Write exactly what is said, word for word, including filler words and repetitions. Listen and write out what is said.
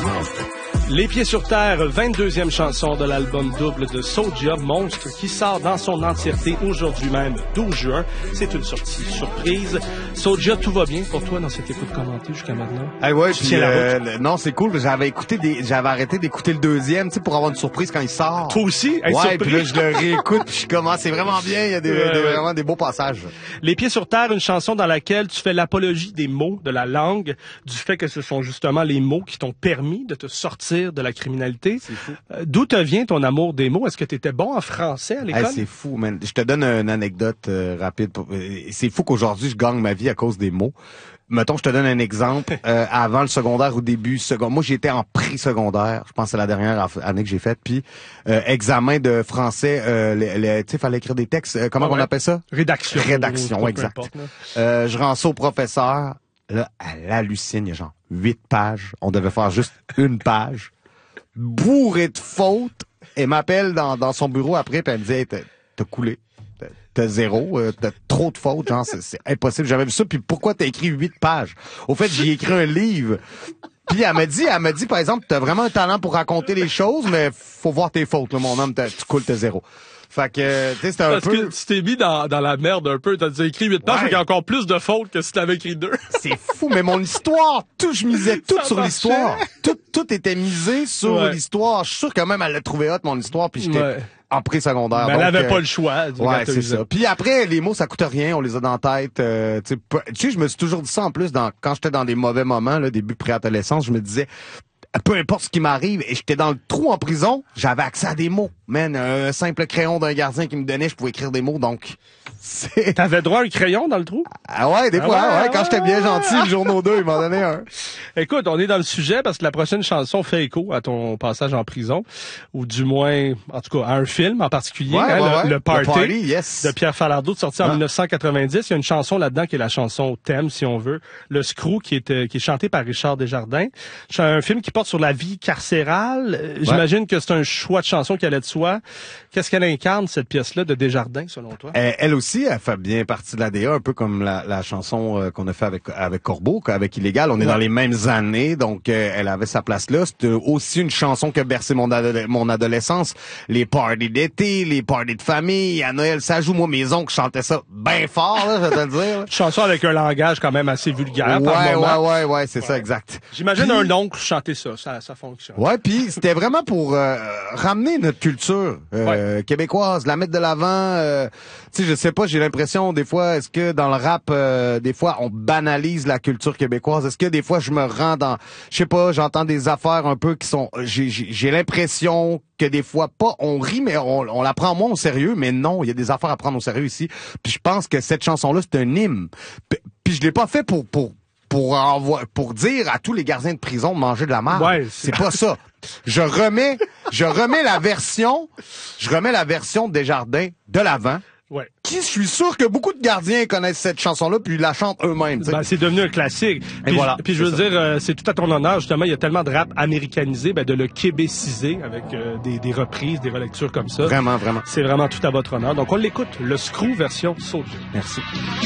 Les Pieds sur Terre, vingt-deuxième chanson de l'album double de Soulja, Monstre, qui sort dans son entièreté aujourd'hui même, douze juin. C'est une sortie surprise. Soulja, tout va bien pour toi dans cette écoute commentée jusqu'à maintenant? Ah ouais, puis, euh, le, non, c'est cool. J'avais écouté des, j'avais arrêté d'écouter le deuxième, tu sais, pour avoir une surprise quand il sort. Toi aussi? Ouais, surpris? puis là, je le réécoute, puis je commence, c'est vraiment bien. Il y a des, ouais, des, ouais. vraiment des beaux passages. Les Pieds sur Terre, une chanson dans laquelle tu fais l'apologie des mots, de la langue, du fait que ce sont justement les mots qui t'ont permis de te sortir de la criminalité. C'est fou. Euh, d'où te vient ton amour des mots? Est-ce que tu étais bon en français à l'école? Hey, c'est fou, man. Je te donne une anecdote euh, rapide. Pour... C'est fou qu'aujourd'hui, je gagne ma vie à cause des mots. Mettons, je te donne un exemple. Euh, avant le secondaire, au début secondaire, moi, j'étais en pré-secondaire. Je pense que c'est la dernière année que j'ai faite. Puis, euh, examen de français, euh, tu sais, fallait écrire des textes. Euh, comment ah ouais. on appelle ça? Rédaction. Rédaction, ou, exact. Importe, euh, je rends ça au professeur. Là, elle hallucine. Il y a genre huit pages. On devait faire juste une page. Bourré de fautes. Elle m'appelle dans, dans son bureau après, puis elle me dit hey, « T'as coulé. T'as zéro. Euh, t'as trop de fautes. Genre, c'est, c'est impossible. J'avais vu ça. Puis pourquoi t'as écrit huit pages? Au fait, j'ai écrit un livre. » Puis elle m'a dit, elle m'a dit, par exemple, t'as vraiment un talent pour raconter les choses, mais faut voir tes fautes. Là, mon homme, tu coules tes zéro. Fait que, tu sais, c'était un Parce peu... que tu t'es mis dans, dans la merde un peu. T'as déjà écrit huit pages, ouais. Il y a encore plus de fautes que si t'avais écrit deux. C'est fou, mais mon histoire, tout, je misais tout Ça sur marchait. l'histoire. Tout, tout était misé sur ouais. l'histoire. Je suis sûr que même elle l'a trouvé hot, mon histoire, puis j'étais ouais. en pré-secondaire. Mais elle avait euh, pas le choix. Ouais, c'est ça. Puis après, les mots, ça coûte rien. On les a dans la tête. Euh, tu sais, je me suis toujours dit ça en plus dans quand j'étais dans des mauvais moments, là, début préadolescence, je me disais... Peu importe ce qui m'arrive, et j'étais dans le trou en prison, j'avais accès à des mots. Man, un simple crayon d'un gardien qui me donnait, je pouvais écrire des mots, donc... C'est... T'avais droit à un crayon dans le trou? Ah ouais, des ah fois, ouais, ouais, ouais, quand j'étais bien gentil, le journaux deux, ils m'en donnaient un. Écoute, on est dans le sujet parce que la prochaine chanson fait écho à ton passage en prison, ou du moins, en tout cas, à un film en particulier, ouais, hein, ouais, le, ouais. le Party, le Party yes. de Pierre Falardeau, sorti en ah. dix-neuf cent quatre-vingt-dix. Il y a une chanson là-dedans qui est la chanson thème, si on veut, Le Screw, qui est, euh, qui est chanté par Richard Desjardins. C'est un film qui porte sur la vie carcérale. J'imagine ouais. que c'est un choix de chanson qui allait de soi. Qu'est-ce qu'elle incarne, cette pièce-là de Desjardins, selon toi? Elle, elle aussi, elle fait bien partie de l'A D A, un peu comme la, la chanson euh, qu'on a fait avec avec Corbeau, avec Illégal. On est ouais. dans les mêmes années, donc euh, elle avait sa place là. C'était aussi une chanson qui a bercé mon, ado- mon adolescence. Les parties d'été, les parties de famille, à Noël, ça joue. Moi, mes oncles chantaient ça bien fort, là, je vais te le dire. Chanson avec un langage quand même assez vulgaire ouais, par moment. Ouais, ouais, ouais, c'est ouais. ça, exact. J'imagine puis, un oncle chanter ça, ça, ça fonctionne. Ouais, puis c'était vraiment pour euh, ramener notre culture euh, ouais. québécoise, la mettre de l'avant. Euh, tu sais, je sais pas, j'ai l'impression des fois, est-ce que dans le rap, euh, des fois, on banalise la culture québécoise? Est-ce que des fois, je me rends dans, je sais pas, j'entends des affaires un peu qui sont, j'ai, j'ai, j'ai l'impression que des fois, pas, on rit, mais on, on la prend moins au sérieux, mais non, il y a des affaires à prendre au sérieux ici. Puis je pense que cette chanson-là, c'est un hymne. Puis, puis je l'ai pas fait pour, pour, pour envoyer, pour dire à tous les gardiens de prison de manger de la merde. Ouais, c'est... c'est pas ça. Je remets, je remets la version, je remets la version de Desjardins de l'avant. Ouais. Qui, je suis sûr que beaucoup de gardiens connaissent cette chanson-là puis ils la chantent eux-mêmes. Ben, c'est devenu un classique. Et puis, voilà. Puis je veux ça. dire, euh, c'est tout à ton honneur, justement, il y a tellement de rap américanisé, ben, de le québéciser avec euh, des, des reprises, des relectures comme ça. Vraiment, vraiment. C'est vraiment tout à votre honneur. Donc on l'écoute, le Screw version Soulja. Merci.